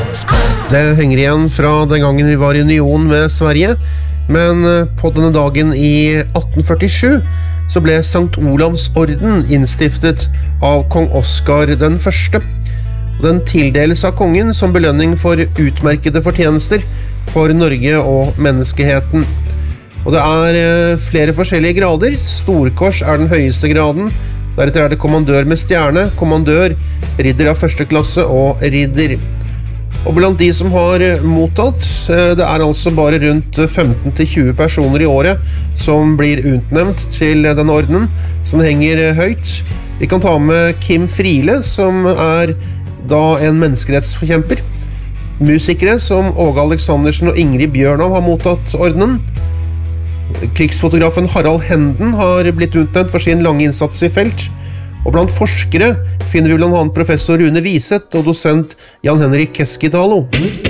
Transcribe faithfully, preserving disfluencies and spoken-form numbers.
Det henger igjen fra den gangen vi var i union med Sverige, men på denne dagen i atten førtisju så ble Sankt Olavs orden innstiftet av kong Oskar den første. Den tildeles av kongen som belønning for utmerkede fortjenester for Norge og menneskeheten. Og det er flere forskjellige grader. Storkors er den høyeste graden. Deretter er det kommandør med stjerne, kommandør, ridder av første klasse og ridder. Og blant de som har mottatt, det er altså bare rundt femten til tjue personer i året som blir utnevnt til denne ordenen, som henger høyt. Vi kan ta med Kim Friele, som er da en menneskerettsforkjemper. Musikere som Åge Aleksandersen og Ingrid Bjørnov har mottatt ordenen. Krigsfotografen Harald Henden har blitt utnevnt for sin lange innsats i felt. Og blant forskere finner vi blant annet professor Rune Wiseth og dosent Jan Henrik Keskitalo.